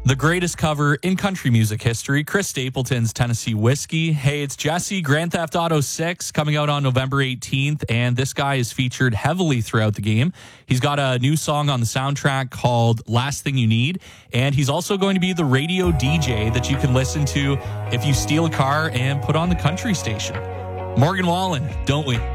The greatest cover in country music history, Chris Stapleton's Tennessee Whiskey. Hey, it's Jesse, Grand Theft Auto 6, coming out on November 18th, and this guy is featured heavily throughout the game. He's got a new song on the soundtrack called Last Thing You Need, and he's also going to be the radio DJ that you can listen to if you steal a car and put on the country station. Morgan Wallen, don't we?